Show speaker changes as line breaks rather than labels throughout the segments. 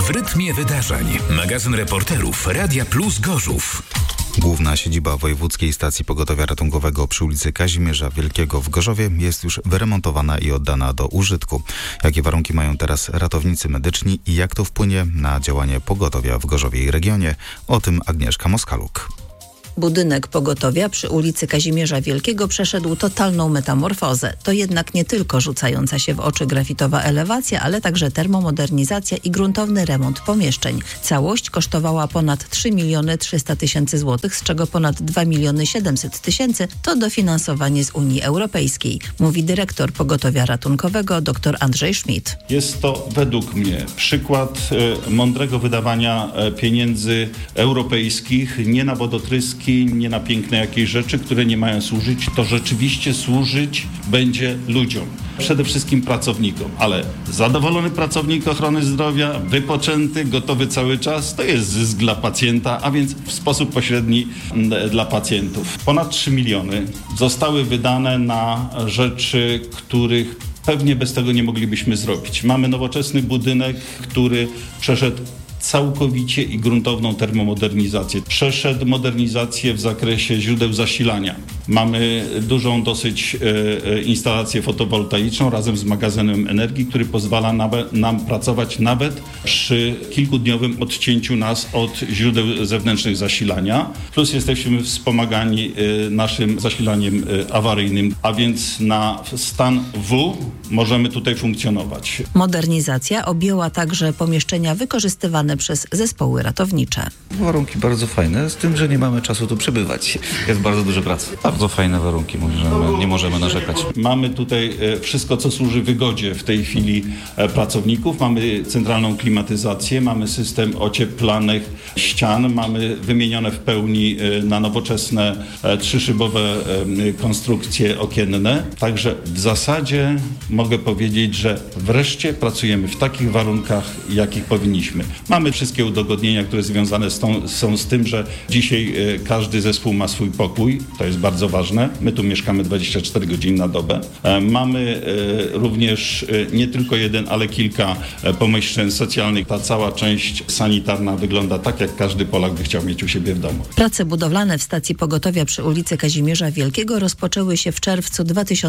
W rytmie wydarzeń. Magazyn reporterów Radia Plus Gorzów.
Główna siedziba Wojewódzkiej Stacji Pogotowia Ratunkowego przy ulicy Kazimierza Wielkiego w Gorzowie jest już wyremontowana i oddana do użytku. Jakie warunki mają teraz ratownicy medyczni i jak to wpłynie na działanie pogotowia w Gorzowie i regionie? O tym Agnieszka Moskaluk.
Budynek pogotowia przy ulicy Kazimierza Wielkiego przeszedł totalną metamorfozę. To jednak nie tylko rzucająca się w oczy grafitowa elewacja, ale także termomodernizacja i gruntowny remont pomieszczeń. Całość kosztowała ponad 3 300 000 złotych, z czego ponad 2 700 000 to dofinansowanie z Unii Europejskiej, mówi dyrektor pogotowia ratunkowego dr Andrzej Schmidt.
Jest to według mnie przykład mądrego wydawania pieniędzy europejskich, nie na wodotryski, nie na piękne jakieś rzeczy, które nie mają służyć. To rzeczywiście służyć będzie ludziom. Przede wszystkim pracownikom, ale zadowolony pracownik ochrony zdrowia, wypoczęty, gotowy cały czas, to jest zysk dla pacjenta, a więc w sposób pośredni dla pacjentów. Ponad 3 miliony zostały wydane na rzeczy, których pewnie bez tego nie moglibyśmy zrobić. Mamy nowoczesny budynek, który przeszedł całkowicie i gruntowną termomodernizację. Przeszedł modernizację w zakresie źródeł zasilania. Mamy dużą dosyć instalację fotowoltaiczną razem z magazynem energii, który pozwala nam pracować nawet przy kilkudniowym odcięciu nas od źródeł zewnętrznych zasilania. Plus jesteśmy wspomagani naszym zasilaniem awaryjnym, a więc na stan W możemy tutaj funkcjonować.
Modernizacja objęła także pomieszczenia wykorzystywane przez zespoły ratownicze.
Warunki bardzo fajne, z tym, że nie mamy czasu tu przebywać. Jest bardzo dużo pracy. Bardzo fajne warunki, nie możemy narzekać.
Mamy tutaj wszystko, co służy wygodzie w tej chwili pracowników. Mamy centralną klimatyzację, mamy system ocieplanych ścian, mamy wymienione w pełni na nowoczesne 3-szybowe konstrukcje okienne. Także w zasadzie mogę powiedzieć, że wreszcie pracujemy w takich warunkach, jakich powinniśmy. Mamy wszystkie udogodnienia, które związane są z tym, że dzisiaj każdy zespół ma swój pokój. To jest bardzo ważne. My tu mieszkamy 24 godziny na dobę. Mamy również nie tylko jeden, ale kilka pomieszczeń socjalnych. Ta cała część sanitarna wygląda tak, jak każdy Polak by chciał mieć u siebie w domu.
Prace budowlane w stacji pogotowia przy ulicy Kazimierza Wielkiego rozpoczęły się w czerwcu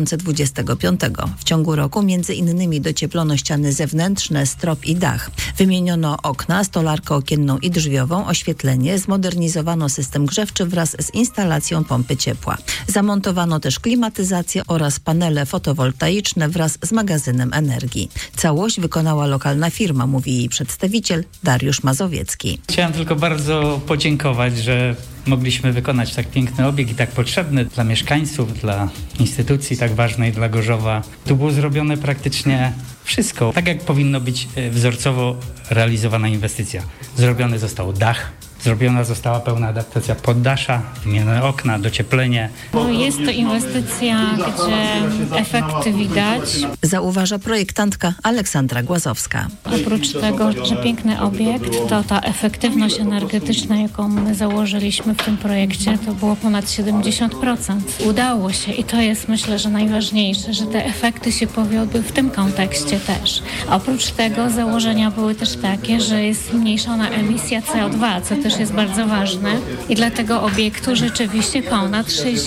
2025. W ciągu roku między innymi docieplono ściany zewnętrzne, strop i dach. Wymieniono okna, stolarkę okienną i drzwiową, oświetlenie, zmodernizowano system grzewczy wraz z instalacją pompy ciepła. Zamontowano też klimatyzację oraz panele fotowoltaiczne wraz z magazynem energii. Całość wykonała lokalna firma, mówi jej przedstawiciel Dariusz Mazowiecki.
Chciałem tylko bardzo podziękować, że mogliśmy wykonać tak piękny obiekt i tak potrzebny dla mieszkańców, dla instytucji tak ważnej dla Gorzowa. Tu było zrobione praktycznie wszystko, tak jak powinno być wzorcowo realizowana inwestycja. Zrobiony został dach, zrobiona została pełna adaptacja poddasza, wymienione okna, docieplenie.
Jest to inwestycja, gdzie efekty widać.
Zauważa projektantka Aleksandra Głazowska.
Oprócz tego, że piękny obiekt, to ta efektywność energetyczna, jaką my założyliśmy w tym projekcie, to było ponad 70%. Udało się i to jest, myślę, że najważniejsze, że te efekty się powiodły w tym kontekście też. A oprócz tego założenia były też takie, że jest zmniejszona emisja CO2, co też jest bardzo ważne i dla tego obiektu rzeczywiście ponad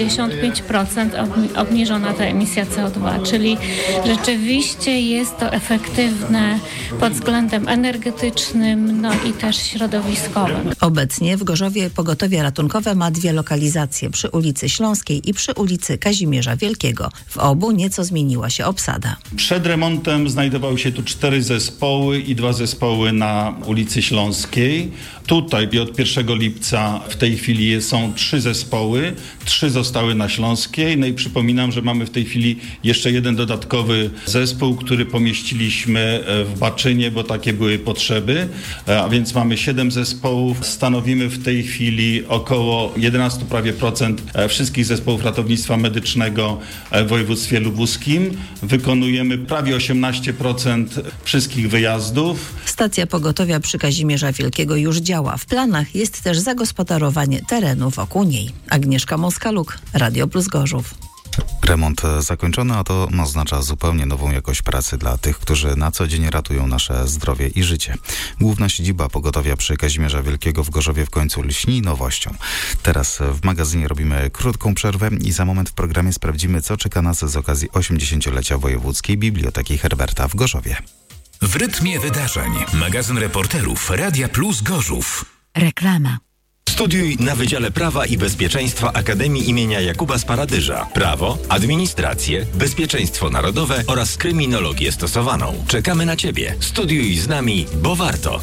65% obniżona ta emisja CO2, czyli rzeczywiście jest to efektywne pod względem energetycznym, no i też środowiskowym.
Obecnie w Gorzowie pogotowie ratunkowe ma 2 lokalizacje, przy ulicy Śląskiej i przy ulicy Kazimierza Wielkiego. W obu nieco zmieniła się obsada.
Przed remontem znajdowały się tu 4 zespoły i 2 zespoły na ulicy Śląskiej. Tutaj od 1 lipca w tej chwili są 3 zespoły, 3 zostały na Śląskiej. No i przypominam, że mamy w tej chwili jeszcze jeden dodatkowy zespół, który pomieściliśmy w Baczynie, bo takie były potrzeby. A więc mamy 7 zespołów. Stanowimy w tej chwili około 11 prawie procent wszystkich zespołów ratownictwa medycznego w województwie lubuskim. Wykonujemy prawie 18% wszystkich wyjazdów.
Stacja pogotowia przy Kazimierza Wielkiego już działa. W planach jest też zagospodarowanie terenu wokół niej. Agnieszka Moskaluk, Radio Plus Gorzów.
Remont zakończony, a to oznacza zupełnie nową jakość pracy dla tych, którzy na co dzień ratują nasze zdrowie i życie. Główna siedziba pogotowia przy Kazimierza Wielkiego w Gorzowie w końcu lśni nowością. Teraz w magazynie robimy krótką przerwę i za moment w programie sprawdzimy, co czeka nas z okazji 80-lecia Wojewódzkiej Biblioteki Herberta w Gorzowie.
W rytmie wydarzeń. Magazyn reporterów Radia Plus Gorzów.
Reklama.
Studiuj na Wydziale Prawa i Bezpieczeństwa Akademii imienia Jakuba z Paradyża. Prawo, administrację, bezpieczeństwo narodowe oraz kryminologię stosowaną. Czekamy na Ciebie. Studiuj z nami, bo warto.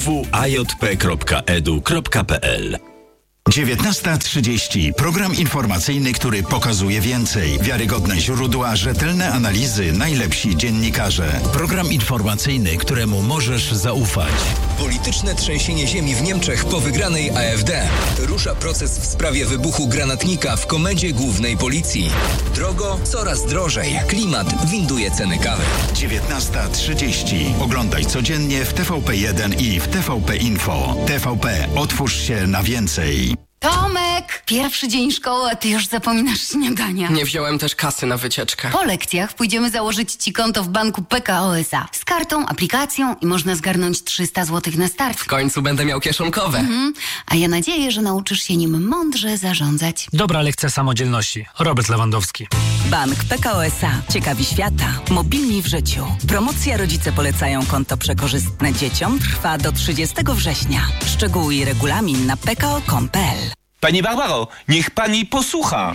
www.ajp.edu.pl
19:30. Program informacyjny, który pokazuje więcej. Wiarygodne źródła, rzetelne analizy, najlepsi dziennikarze. Program informacyjny, któremu możesz zaufać.
Polityczne trzęsienie ziemi w Niemczech po wygranej AfD. Rusza proces w sprawie wybuchu granatnika w Komendzie Głównej Policji. Drogo, coraz drożej. Klimat winduje ceny kawy.
19:30. Oglądaj codziennie w TVP1 i w TVP Info. TVP. Otwórz się na więcej.
Tomek! Pierwszy dzień szkoły, a ty już zapominasz śniadania.
Nie wziąłem też kasy na wycieczkę.
Po lekcjach pójdziemy założyć ci konto w banku PKO SA. Z kartą, aplikacją i można zgarnąć 300 zł na start.
W końcu będę miał kieszonkowe.
A ja nadzieję, że nauczysz się nim mądrze zarządzać.
Dobra lekcja samodzielności. Robert Lewandowski.
Bank PKO SA. Ciekawi świata. Mobilni w życiu. Promocja Rodzice polecają konto przekorzystne dzieciom trwa do 30 września. Szczegóły i regulamin na pko.com.pl.
Pani Barbaro, niech pani posłucha.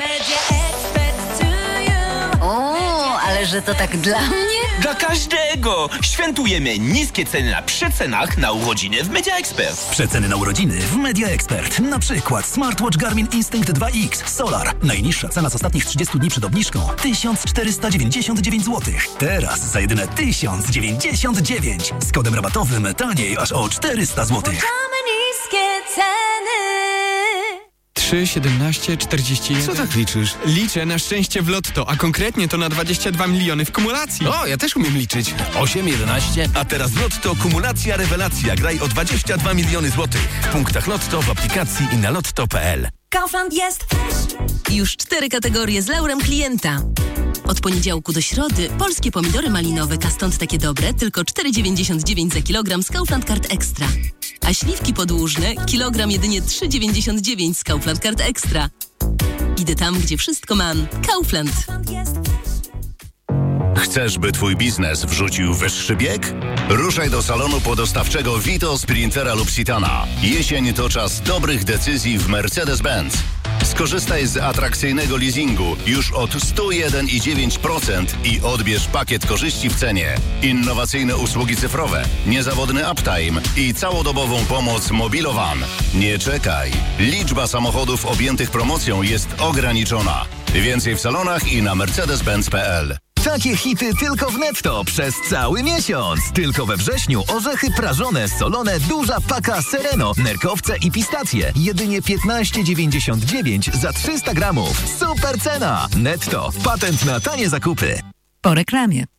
O, ale że to tak dla mnie?
Dla każdego! Świętujemy niskie ceny na przecenach na urodziny w Media Expert.
Przeceny na urodziny w Media Expert. Na przykład smartwatch Garmin Instinct 2X Solar. Najniższa cena z ostatnich 30 dni przed obniżką 1499 zł. Teraz za jedyne 1099. Z kodem rabatowym taniej aż o 400 zł.
Niskie ceny.
3, 17, 41.
Co tak liczysz?
Liczę na szczęście w lotto, a konkretnie to na 22 miliony w kumulacji.
O, ja też umiem liczyć.
8, 11.
A teraz Lotto kumulacja rewelacja. Graj o 22 miliony złotych. W punktach Lotto, w aplikacji i na lotto.pl.
Kaufland jest
już 4 kategorie z laurem klienta. Od poniedziałku do środy polskie pomidory malinowe, a stąd takie dobre, tylko 4,99 za kilogram z Kaufland Card Extra. A śliwki podłużne, kilogram jedynie 3,99 z Kaufland Card Extra. Idę tam, gdzie wszystko mam. Kaufland.
Chcesz, by twój biznes wrzucił wyższy bieg? Ruszaj do salonu podostawczego Vito, Sprintera lub Citana. Jesień to czas dobrych decyzji w Mercedes-Benz. Skorzystaj z atrakcyjnego leasingu już od 101,9% i odbierz pakiet korzyści w cenie. Innowacyjne usługi cyfrowe, niezawodny uptime i całodobową pomoc Mobilowan. Nie czekaj. Liczba samochodów objętych promocją jest ograniczona. Więcej w salonach i na mercedes-benz.pl.
Takie hity tylko w Netto przez cały miesiąc. Tylko we wrześniu orzechy prażone, solone, duża paka Sereno, nerkowce i pistacje. Jedynie 15,99 za 300 gramów. Super cena! Netto. Patent na tanie zakupy.
Po reklamie.